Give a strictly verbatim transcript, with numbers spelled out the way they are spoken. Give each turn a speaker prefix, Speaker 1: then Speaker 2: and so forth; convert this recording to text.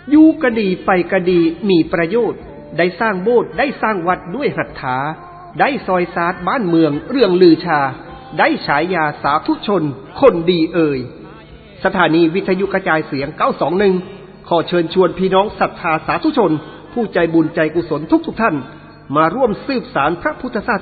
Speaker 1: อยู่ก็ดีไปก็ดีมีประโยชน์ได้สร้างโบสถ์ได้สร้างวัดด้วยหัตถาได้ซอยซาดบ้านเมืองเรื่องลือชาได้ฉายาสาธุชนคนดีเอ่ยสถานีวิทยุกระจายเสียงเก้าสองหนึ่งขอเชิญชวนพี่น้องศรัทธาสาธุชนผู้ใจบุญใจกุศลทุกๆท่านมาร่วมสืบสานพระพุทธศาส